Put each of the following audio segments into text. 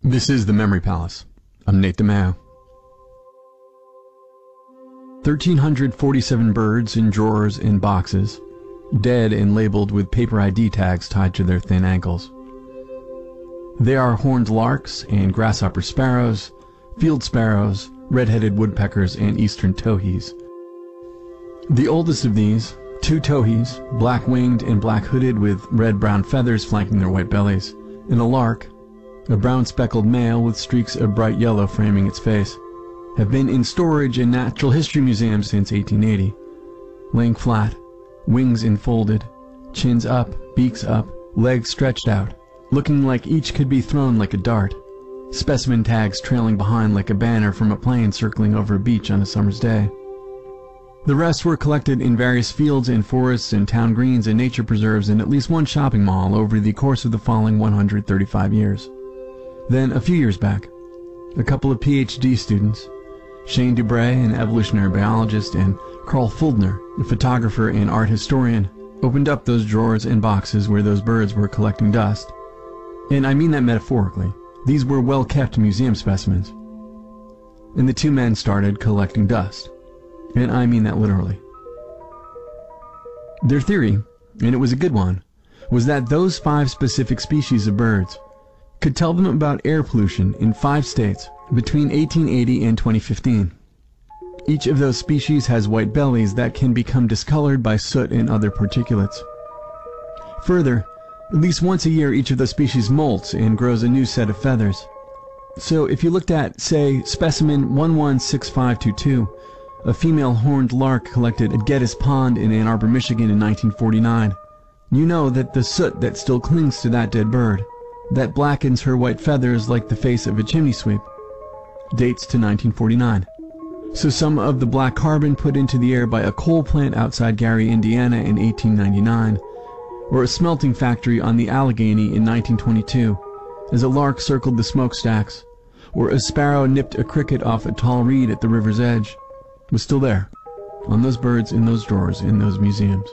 This is the Memory Palace. I'm Nate DeMeo. 1,347 birds in drawers and boxes, dead and labeled with paper ID tags tied to their thin ankles. They are horned larks and grasshopper sparrows, field sparrows, red-headed woodpeckers, and eastern towhees. The oldest of these, two towhees, black-winged and black-hooded with red-brown feathers flanking their white bellies, and a lark, a brown-speckled male with streaks of bright yellow framing its face, have been in storage in natural history museums since 1880, laying flat, wings enfolded, chins up, beaks up, legs stretched out, looking like each could be thrown like a dart, specimen tags trailing behind like a banner from a plane circling over a beach on a summer's day. The rest were collected in various fields and forests and town greens and nature preserves and at least one shopping mall over the course of the following 135 years. Then, a few years back, a couple of PhD students, Shane Dubray, an evolutionary biologist, and Carl Fuldner, a photographer and art historian, opened up those drawers and boxes where those birds were collecting dust. And I mean that metaphorically. These were well-kept museum specimens. And the two men started collecting dust. And I mean that literally. Their theory, and it was a good one, was that those 5 specific species of birds could tell them about air pollution in 5 states between 1880 and 2015. Each of those species has white bellies that can become discolored by soot and other particulates. Further, at least once a year each of those species molts and grows a new set of feathers. So if you looked at, say, specimen 116522, a female horned lark collected at Geddes Pond in Ann Arbor, Michigan in 1949, you know that the soot that still clings to that dead bird, that blackens her white feathers like the face of a chimney sweep, dates to 1949. So some of the black carbon put into the air by a coal plant outside Gary, Indiana in 1899, or a smelting factory on the Allegheny in 1922, as a lark circled the smokestacks, or a sparrow nipped a cricket off a tall reed at the river's edge, was still there, on those birds in those drawers in those museums.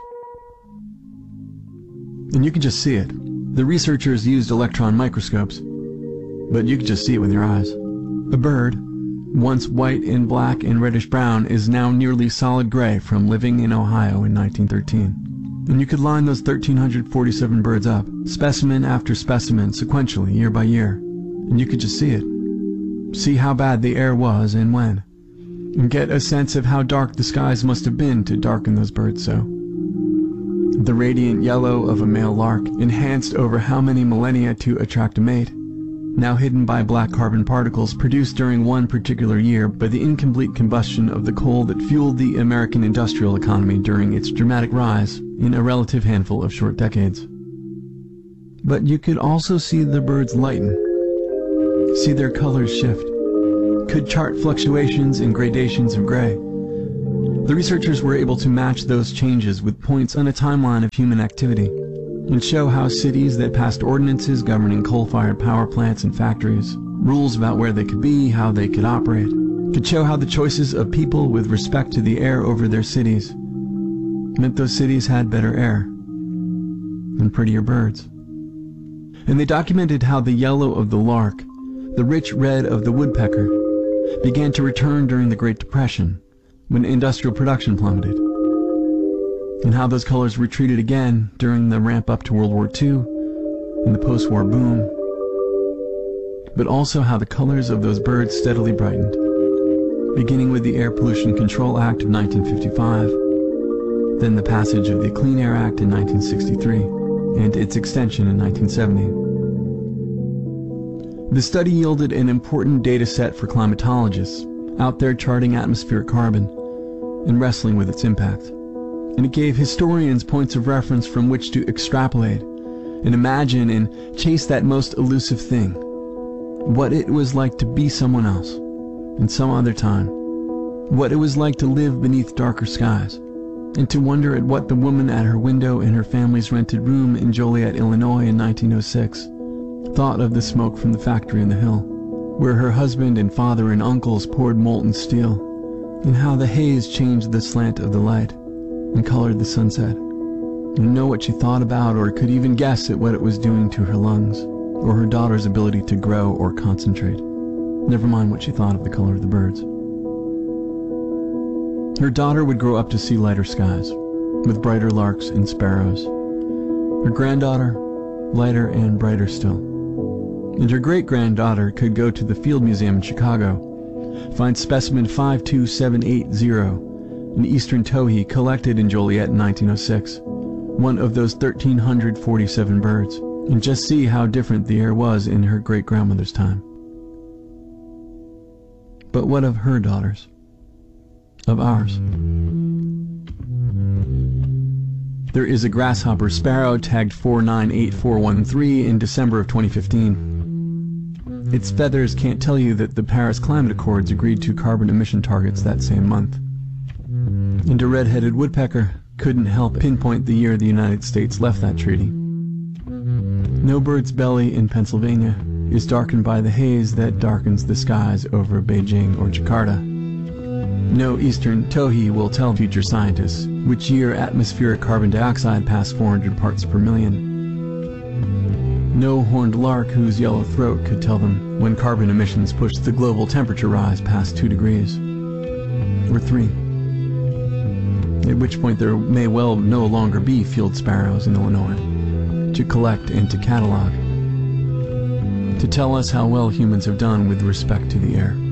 And you can just see it. The researchers used electron microscopes, but you can just see it with your eyes. A bird, once white and black and reddish-brown, is now nearly solid gray from living in Ohio in 1913. And you could line those 1,347 birds up, specimen after specimen, sequentially, year by year, and you could just see it. See how bad the air was and when, and get a sense of how dark the skies must have been to darken those birds so. The radiant yellow of a male lark, enhanced over how many millennia to attract a mate, now hidden by black carbon particles produced during one particular year by the incomplete combustion of the coal that fueled the American industrial economy during its dramatic rise in a relative handful of short decades. But you could also see the birds lighten, see their colors shift, could chart fluctuations and gradations of gray. The researchers were able to match those changes with points on a timeline of human activity, and show how cities that passed ordinances governing coal-fired power plants and factories, rules about where they could be, how they could operate, could show how the choices of people with respect to the air over their cities meant those cities had better air and prettier birds. And they documented how the yellow of the lark, the rich red of the woodpecker, began to return during the Great Depression, when industrial production plummeted, and how those colors retreated again during the ramp-up to World War II and the post-war boom, but also how the colors of those birds steadily brightened, beginning with the Air Pollution Control Act of 1955, then the passage of the Clean Air Act in 1963, and its extension in 1970. The study yielded an important data set for climatologists out there charting atmospheric carbon and wrestling with its impact. And it gave historians points of reference from which to extrapolate and imagine and chase that most elusive thing, what it was like to be someone else in some other time, what it was like to live beneath darker skies, and to wonder at what the woman at her window in her family's rented room in Joliet, Illinois in 1906 thought of the smoke from the factory in the hill, where her husband and father and uncles poured molten steel, and how the haze changed the slant of the light and colored the sunset, and know what she thought about or could even guess at what it was doing to her lungs. or her daughter's ability to grow or concentrate. Never mind what she thought of the color of the birds. Her daughter would grow up to see lighter skies, with brighter larks and sparrows. Her granddaughter, lighter and brighter still. And her great-granddaughter could go to the Field Museum in Chicago, find specimen 52780, an eastern towhee collected in Joliet in 1906, one of those 1,347 birds, and just see how different the air was in her great-grandmother's time. But what of her daughters? Of ours? There is a grasshopper sparrow tagged 498413 in December of 2015. Its feathers can't tell you that the Paris Climate Accords agreed to carbon emission targets that same month. And a red-headed woodpecker couldn't help pinpoint the year the United States left that treaty. No bird's belly in Pennsylvania is darkened by the haze that darkens the skies over Beijing or Jakarta. No eastern towhee will tell future scientists which year atmospheric carbon dioxide passed 400 parts per million. No horned lark whose yellow throat could tell them when carbon emissions pushed the global temperature rise past 2 degrees. Or 3. At which point there may well no longer be field sparrows in Illinois to collect and to catalog, to tell us how well humans have done with respect to the air.